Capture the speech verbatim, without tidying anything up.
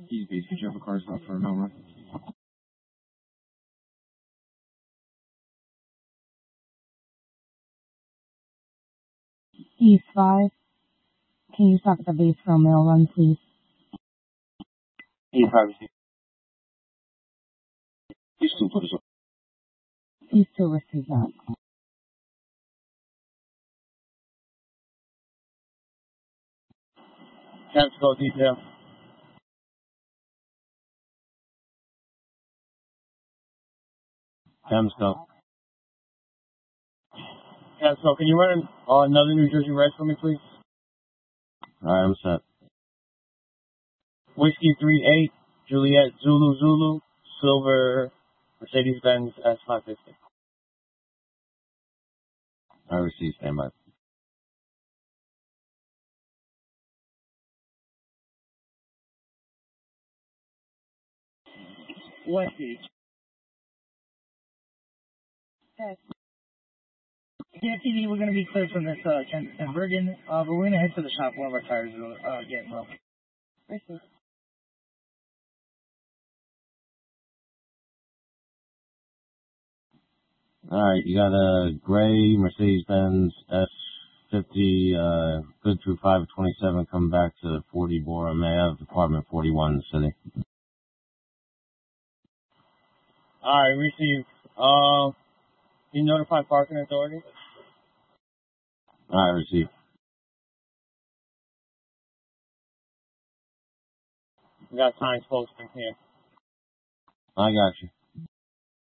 East base, could you have a car stop for a Melrose? East five. Can you stop at the base for a mail run, please? East five, East two, put us up. East two, receive that. Catskill detail. Catskill. Catskill, can you run uh, another New Jersey Red for me, please? Alright, I'm set. Whiskey three eight, Juliet Zulu Zulu, silver Mercedes-Benz S five fifty. I received standby. Whiskey. Yes. Yeah, T V, we're going to be clear from this uh, Kensington Bergen, uh, but we're going to head to the shop. One of our tires will uh, get broken. Receive. Alright, you got a gray Mercedes-Benz S fifty, uh, good through five twenty-seven, come back to forty Borum Ave, apartment forty-one in the city. Alright, received. Uh, you notify parking authority? Alright, received. We got signs posting here. I got you.